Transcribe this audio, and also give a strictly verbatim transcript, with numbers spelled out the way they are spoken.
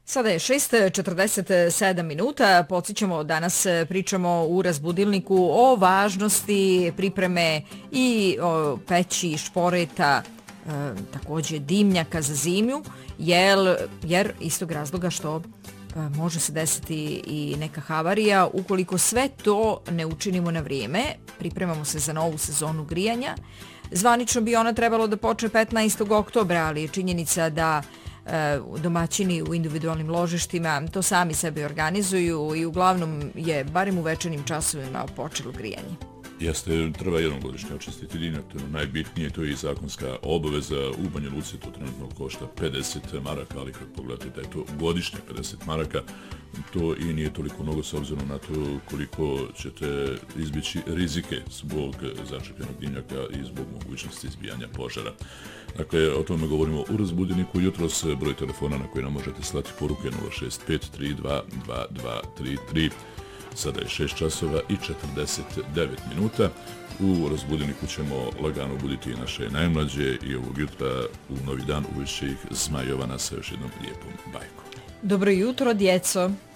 Sada je šest četrdeset sedam minuta, podsjećamo, danas pričamo u Razbudilniku o važnosti pripreme i o peći, šporeta, e, također dimnjaka za zimu, jer, jer istog razloga što e, može se desiti i neka havarija. Ukoliko sve to ne učinimo na vrijeme, pripremamo se za novu sezonu grijanja. Zvanično bi ona trebalo da počne petnaestog oktobra, ali je činjenica da domaćini u individualnim ložištima to sami sebe organizuju i uglavnom je, barem u večernjim časovima, počelo grijanje. Jeste, treba jednom godišnje očistiti dimnjak, to je najbitnije, to je i zakonska obaveza. U Banja Luci to trenutno košta pedeset maraka, ali kad pogledate da je to godišnje pedeset maraka, to i nije toliko mnogo s obzirom na to koliko ćete izbjeći rizike zbog začepljenog dimnjaka i zbog mogućnosti izbijanja požara. Dakle, o tome govorimo u Razbudilniku. Jutros broj telefona na koji nam možete slati poruke nula šest pet tri dva dva dva tri tri. Sada je šest časova i četrdeset devet minuta. U Razbudilniku ćemo lagano buditi naše najmlađe i ovog jutra u novi dan uvešće ih Zma Jovana sa još jednom lijepom bajkom. Dobro jutro, djeco!